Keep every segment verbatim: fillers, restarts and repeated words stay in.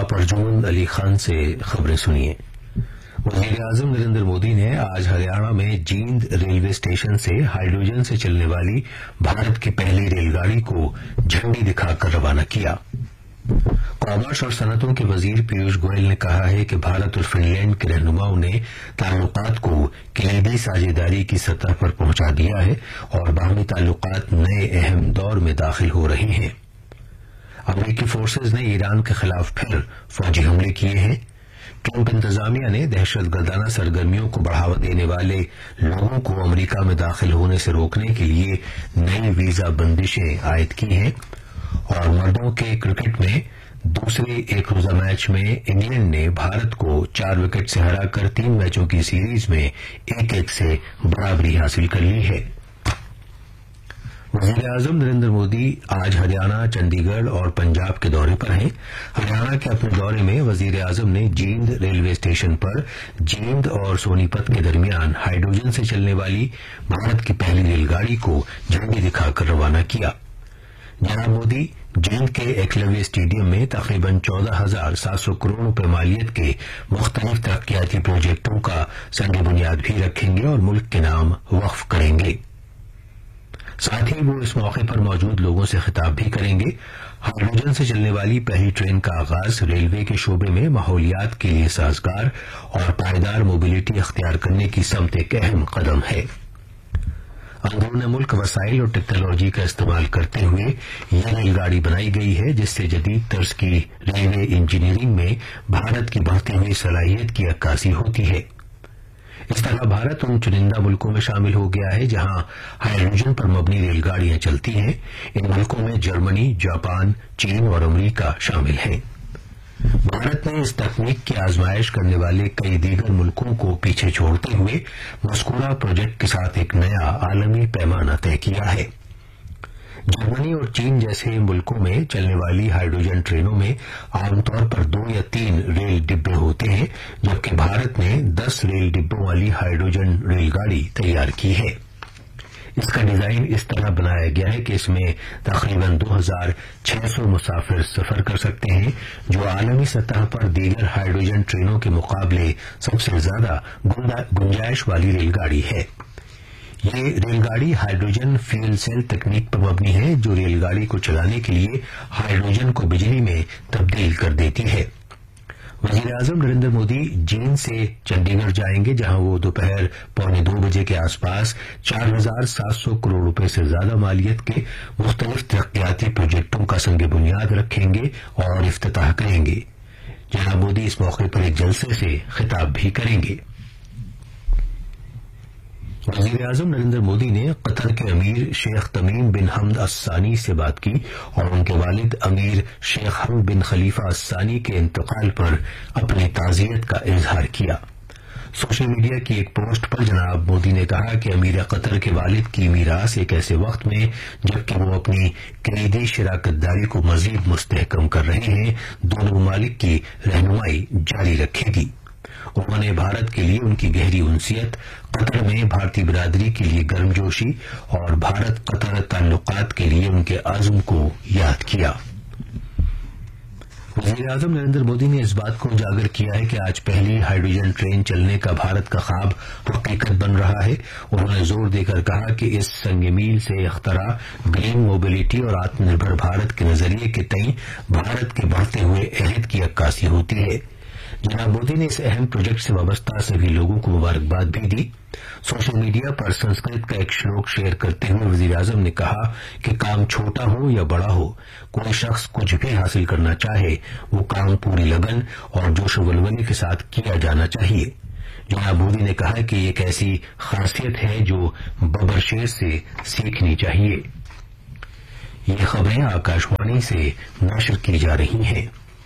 آپ ارجن علی خان سے خبریں سنیے۔ وزیر اعظم نریندر مودی نے آج ہریانہ میں جیند ریلوے اسٹیشن سے ہائیڈروجن سے چلنے والی بھارت کی پہلی ریل گاڑی کو جھنڈی دکھا کر روانہ کیا۔ کامرس اور صنعتوں کے وزیر پیوش گوئل نے کہا ہے کہ بھارت اور فن لینڈ کے رہنماؤں نے تعلقات کو کلیدی ساجھیداری کی سطح پر پہنچا دیا ہے اور باہمی تعلقات نئے اہم دور میں داخل ہو رہے ہیں۔ امریکی فورسز نے ایران کے خلاف پھر فوجی حملے کیے ہیں۔ ٹرمپ انتظامیہ نے دہشت گردانہ سرگرمیوں کو بڑھاوا دینے والے لوگوں کو امریکہ میں داخل ہونے سے روکنے کے لیے نئی ویزا بندشیں عائد کی ہیں، اور مردوں کے کرکٹ میں دوسرے ایک روزہ میچ میں انگلینڈ نے بھارت کو چار وکٹ سے ہرا کر تین میچوں کی سیریز میں ایک ایک سے برابری حاصل کر لی ہے۔ وزیر اعظم نریندر مودی آج ہریانہ، چنڈی گڑھ اور پنجاب کے دورے پر ہیں۔ ہریانہ کے اپنے دورے میں وزیر اعظم نے جیند ریلوے اسٹیشن پر جیند اور سونی پت کے درمیان ہائیڈروجن سے چلنے والی بھارت کی پہلی ریل گاڑی کو جھنڈی دکھا کر روانہ کیا۔ جناب مودی جیند کے ایکلویہ اسٹیڈیم میں تقریباً چودہ ہزار سات سو کروڑ روپے مالیت کے مختلف ترقیاتی پروجیکٹوں کا سنگ بنیاد بھی رکھیں گے اور ملک کے نام وقف کریں گے۔ ساتھ ہی وہ اس موقع پر موجود لوگوں سے خطاب بھی کریں گے۔ ہائیڈروجن سے چلنے والی پہلی ٹرین کا آغاز ریلوے کے شعبے میں ماحولیات کے لیے سازگار اور پائیدار موبلٹی اختیار کرنے کی سمت ایک اہم قدم ہے۔ اندرون ملک وسائل اور ٹیکنالوجی کا استعمال کرتے ہوئے یہ ریل گاڑی بنائی گئی ہے، جس سے جدید طرز کی ریلوے انجینئرنگ میں بھارت کی بڑھتی ہوئی صلاحیت کی عکاسی ہوتی ہے۔ اس طرح بھارت ان چنندہ ملکوں میں شامل ہو گیا ہے جہاں ہائیڈروجن پر مبنی ریل گاڑیاں چلتی ہیں۔ ان ملکوں میں جرمنی، جاپان، چین اور امریکہ شامل ہیں۔ بھارت نے اس تکنیک کی آزمائش کرنے والے کئی دیگر ملکوں کو پیچھے چھوڑتے ہوئے مذکورہ پروجیکٹ کے ساتھ ایک نیا عالمی پیمانہ طے کیا ہے۔ جرمنی اور چین جیسے ملکوں میں چلنے والی ہائیڈروجن ٹرینوں میں عام طور پر دو یا تین ریل ڈبے ہوتے ہیں، جبکہ بھارت نے دس ریل ڈبوں والی ہائیڈروجن ریل گاڑی تیار کی ہے۔ اس کا ڈیزائن اس طرح بنایا گیا ہے کہ اس میں تقریباً دو ہزار چھ سو مسافر سفر کر سکتے ہیں، جو عالمی سطح پر دیگر ہائیڈروجن ٹرینوں کے مقابلے سب سے زیادہ گنجائش والی ریل گاڑی ہے۔ یہ ریل گاڑی ہائیڈروجن فیول سیل تکنیک پر مبنی ہے، جو ریل گاڑی کو چلانے کے لیے ہائیڈروجن کو بجلی میں تبدیل کر دیتی ہے۔ وزیر اعظم نریندر مودی جیند سے چنڈی گڑھ جائیں گے، جہاں وہ دوپہر پونے دو بجے کے آس پاس چار ہزار سات سو کروڑ روپے سے زیادہ مالیت کے مختلف ترقیاتی پروجیکٹوں کا سنگ بنیاد رکھیں گے اور افتتاح کریں گے۔ جناب مودی اس موقع پر ایک جلسے سے خطاب بھی کریں گے۔ وزیر اعظم نریندر مودی نے قطر کے امیر شیخ تمیم بن حمد الثانی سے بات کی اور ان کے والد امیر شیخ حمد بن خلیفہ الثانی کے انتقال پر اپنی تعزیت کا اظہار کیا۔ سوشل میڈیا کی ایک پوسٹ پر جناب مودی نے کہا کہ امیر قطر کے والد کی میراث ایک ایسے وقت میں جبکہ وہ اپنی کلیدی شراکت داری کو مزید مستحکم کر رہے ہیں، دونوں ممالک کی رہنمائی جاری رکھے گی۔ انہوں نے بھارت کے لیے ان کی گہری انسیت، قطر میں بھارتی برادری کے لیے گرمجوشی اور بھارت قطر تعلقات کے لیے ان کے عزم کو یاد کیا۔ وزیر اعظم نریندر مودی نے اس بات کو اجاگر کیا ہے کہ آج پہلی ہائیڈروجن ٹرین چلنے کا بھارت کا خواب حقیقت بن رہا ہے۔ انہوں نے زور دے کر کہا کہ اس سنگ میل سے اختراع، گرین موبلٹی اور آتم نربھر بھارت کے نظریے کے تئیں بھارت کے بڑھتے ہوئے عہد کی عکاسی ہوتی ہے۔ جناب مودی نے اس اہم پروجیکٹ سے وابستہ سبھی لوگوں کو مبارکباد بھی دی۔ سوشل میڈیا پر سنسکرت کا ایک شلوک شیئر کرتے ہوئے وزیر اعظم نے کہا کہ کام چھوٹا ہو یا بڑا ہو، کوئی شخص کچھ بھی حاصل کرنا چاہے وہ کام پوری لگن اور جوش و ولولے کے ساتھ کیا جانا چاہیے۔ جناب مودی نے کہا کہ یہ ایک ایسی خاصیت ہے جو ببر شیر سے سیکھنی چاہیے۔ یہ خبریں آکاشوانی سے نشر کی جا رہی ہیں۔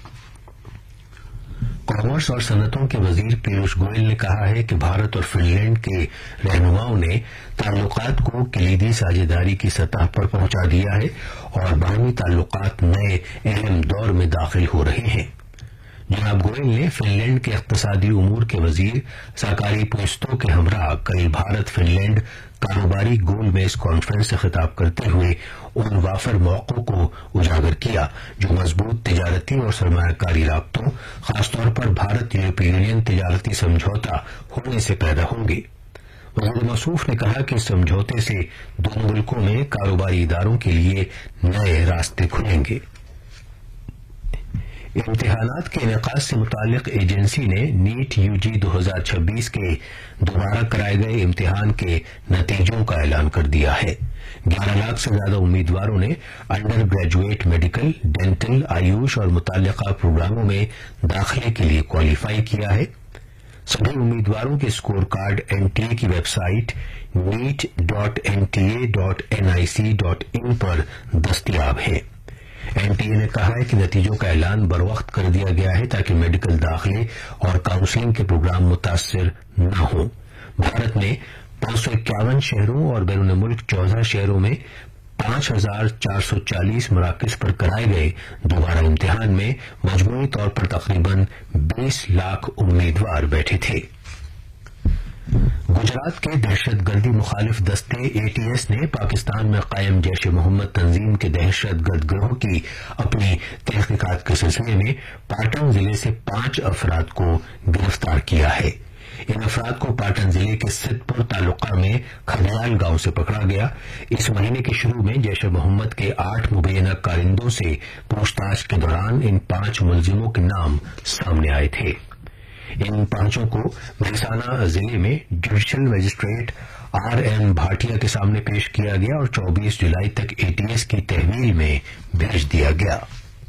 کامرس اور صنعتوں کے وزیر پیوش گوئل نے کہا ہے کہ بھارت اور فن لینڈ کے رہنماؤں نے تعلقات کو کلیدی ساجھیداری کی سطح پر پہنچا دیا ہے اور باہمی تعلقات نئے اہم دور میں داخل ہو رہے ہیں۔ जनाब गोयल ने फिनलैंड के इक्तिसादी उमूर के वजीर साकारी पुइस्तो के हमरा कल भारत फिनलैंड कारोबारी गोलमेज कॉन्फ्रेंस से खिताब करते हुए उन वाफर मौकों को उजागर किया जो मजबूत तिजारती और सरमायाकारी राब्तों, खासतौर पर भारत यूरोपीय यूनियन तिजारती समझौता होने से पैदा होंगे। वजीर मौसूफ ने कहा कि इस समझौते से दोनों मुल्कों में कारोबारी इदारों के लिए नए रास्ते खुलेंगे। इम्तिहानात के इनेकाद से मुतालिक एजेंसी ने नीट यूजी दो हजार छब्बीस के दोबारा कराए गए इम्तिहान के नतीजों का ऐलान कर दिया है। ग्यारह लाख से ज्यादा उम्मीदवारों ने under graduate medical, dental, Ayush और मुताल्लिका प्रोग्रामों में दाखिले के लिए क्वालिफाई किया है। सभी उम्मीदवारों के स्कोर कार्ड एनटीए की website NEET dot NTA dot NIC dot in पर दस्तियाब है। एनटीए ने कहा है कि नतीजों का ऐलान बर वक्त कर दिया गया है ताकि मेडिकल दाखिले और काउंसलिंग के प्रोग्राम मुतासर न हों। भारत में पांच सौ इक्यावन शहरों और बैरून मुल्क चौदह शहरों में पांच हजार चार सौ चालीस मराकज पर कराए गए दोबारा इम्तिहान में मजमूई तौर पर तकरीबन बीस लाख उम्मीदवार बैठे थे। गुजरात के दहशतगर्दी मुखालिफ दस्ते एटीएस ने पाकिस्तान में कायम जैश मोहम्मद तंजीम के दहशतगर्द गिरोह की अपनी तहकीकात के सिलसिले में पाटन जिले से पांच अफराद को गिरफ्तार किया है। इन अफराद को पाटन जिले के सिद्धपुर तालुका में खदियाल गांव से पकड़ा गया। इस महीने के शुरू में जैश मोहम्मद के आठ मुबैना कारिंदों से पूछताछ के दौरान इन पांच मुलजिमों के नाम सामने आए थे। इन पांचों को मेहसाना जिले में judicial magistrate R M Bhatia के सामने पेश किया गया और चौबीस जुलाई तक एटीएस की तहवील में भेज दिया गया।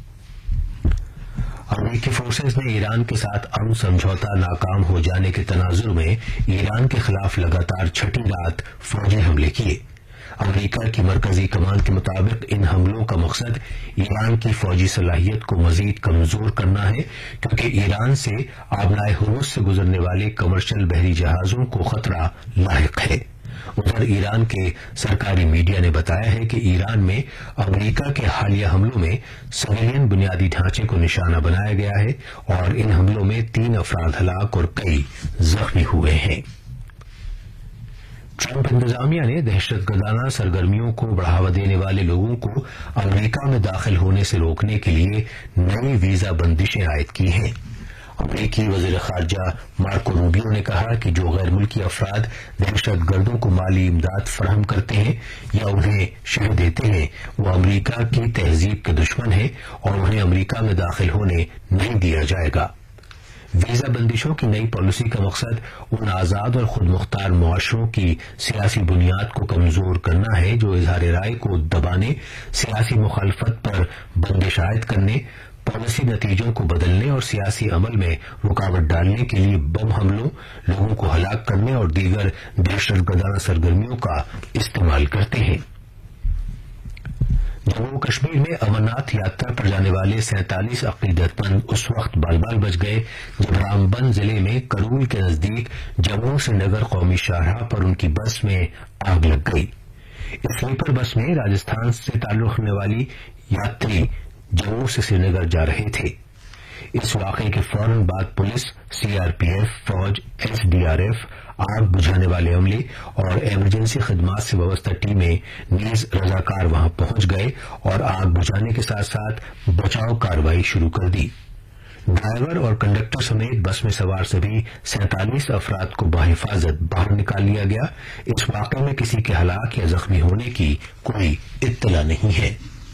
अमेरिकी फोर्सेज ने ईरान के साथ अमन समझौता नाकाम हो जाने के तनाजुर में ईरान के खिलाफ लगातार छठी रात फौजी हमले किए। अमेरिका की मरकजी कमान के मुताबिक इन हमलों का मकसद ईरान की फौजी सलाहियत को मजीद कमजोर करना है क्योंकि ईरान से आबनाए हुर्मुज से गुजरने वाले कमर्शियल बहरी जहाजों को खतरा लाहिक है। उधर ईरान के सरकारी मीडिया ने बताया है कि ईरान में अमेरिका के हालिया हमलों में सिविलियन बुनियादी ढांचे को निशाना बनाया गया है और इन हमलों में तीन अफराद हलाक और कई जख्मी हुए हैं। ट्रंप इंतजामिया ने दहशतगर्दाना सरगर्मियों को बढ़ावा देने वाले लोगों को अमेरिका में दाखिल होने से रोकने के लिए नई वीजा बंदिशें आयद की हैं। अमेरिकी वजीर खारजा मार्को रूबियो ने कहा कि जो गैर मुल्की अफराद दहशतगर्दों को माली इमदाद फराहम करते हैं या उन्हें शह देते हैं वो अमेरिका की तहजीब के दुश्मन हैं और उन्हें अमेरिका में दाखिल होने नहीं दिया जाएगा। वीजा बंदिशों की नई पॉलिसी का मकसद उन आजाद और खुद मुख्तार मुआशरों की सियासी बुनियाद को कमजोर करना है जो इजहार राय को दबाने, सियासी मुखालफत पर बंदिश आयद करने, पॉलिसी नतीजों को बदलने और सियासी अमल में रुकावट डालने के लिए बम हमलों, लोगों को हलाक करने और दीगर दहशतगर्दाना सरगर्मियों का इस्तेमाल करते हैं। जम्मू कश्मीर में अमरनाथ यात्रा पर जाने वाले सैंतालीस अकीदतमंद उस वक्त बाल बाल बच गए जब रामबन जिले में करूल के नजदीक जम्मू श्रीनगर कौमी शाहराह पर उनकी बस में आग लग गई। इस स्लीपर बस में राजस्थान से ताल्लुक रखने वाली यात्री जम्मू से श्रीनगर जा रहे थे। इस वाकये के फौरन बाद पुलिस, सीआरपीएफ, फौज, एसडीआरएफ, आग बुझाने वाले अमले और इमरजेंसी खदमात से वाबस्ता टीमें नीज रजाकार वहां पहुंच गए और आग बुझाने के साथ साथ बचाव कार्रवाई शुरू कर दी। ड्राइवर और कंडक्टर समेत बस में सवार सभी सैंतालीस अफराद को बाहिफाजत बाहर निकाल लिया गया। इस वाकये में किसी के हलाक या जख्मी होने की कोई इत्तला नहीं है।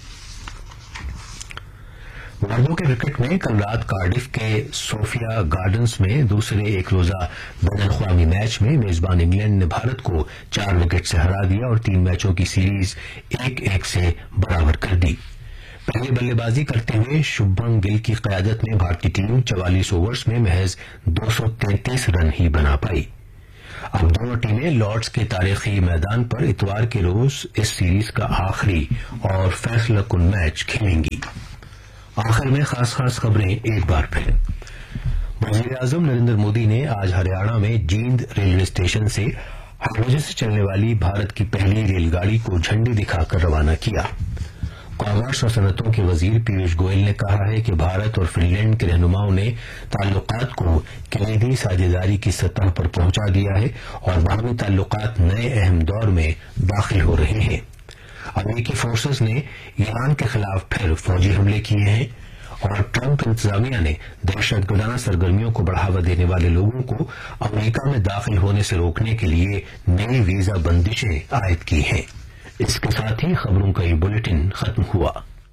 मर्दों के क्रिकेट में कल रात कार्डिफ के सोफिया गार्डन्स में दूसरे एक रोजा बैन-अल-अक़वामी मैच में मेजबान इंग्लैंड ने भारत को चार विकेट से हरा दिया और तीन मैचों की सीरीज एक एक से बराबर कर दी। पहले बल्लेबाजी करते हुए शुभमन गिल की क़यादत में भारतीय टीम चवालीस ओवर्स में महज दो सौ तैंतीस रन ही बना पाई। अब दोनों टीमें लॉर्ड्स के तारीखी मैदान पर इतवार के रोज इस सीरीज का आखिरी और फैसलाकुन मैच खेलेंगी। आखिर में खास खास खबरें एक बार फिर। वजीर आजम नरेंद्र मोदी ने आज हरियाणा में जींद रेलवे स्टेशन से हाइड्रोजन से चलने वाली भारत की पहली रेलगाड़ी को झंडी दिखाकर रवाना किया। कॉमर्स और सनतों के वजीर पीयूष गोयल ने कहा है कि भारत और फिनलैंड के रहनुमाओं ने ताल्लुकात को कलीदी साझेदारी की सतह पर पहुंचा दिया है और बाहमी ताल्लुकात नए अहम दौर में दाखिल हो रहे हैं। अमेरिकी फोर्सेस ने ईरान के खिलाफ फिर फौजी हमले किए हैं और ट्रंप इंतजामिया ने दहशतगर्दाना सरगर्मियों को बढ़ावा देने वाले लोगों को अमेरिका में दाखिल होने से रोकने के लिए नई वीजा बंदिशें आयद की हैं। इसके साथ ही खबरों का ये बुलेटिन खत्म हुआ।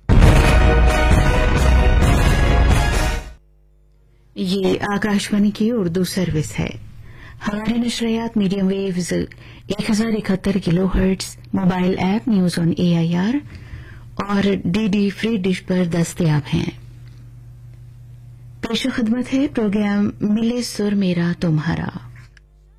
ये आकाशवाणी की उर्दू सर्विस है। हमारी नशरियात मीडियम वेव्स एक हजार इकहत्तर kilo hertz, mobile app news on AIR और डीडी फ्री डिश पर दस्तयाब हैं। पेश खिदमत है प्रोग्राम मिले सुर मेरा तुम्हारा।